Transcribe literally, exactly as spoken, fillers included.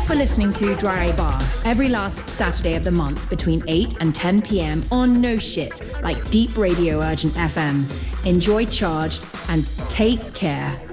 Thanks for listening to Dry Bar every last Saturday of the month between eight and ten p.m. on No Shit, like Deep Radio Urgent F M. Enjoy Charged and take care.